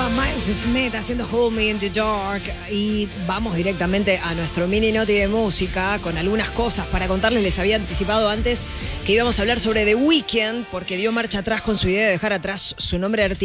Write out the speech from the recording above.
Miles Smith haciendo Hold Me in the Dark. Y vamos directamente a nuestro mini noti de música con algunas cosas para contarles. Les había anticipado antes que íbamos a hablar sobre The Weeknd porque dio marcha atrás con su idea de dejar atrás su nombre artístico.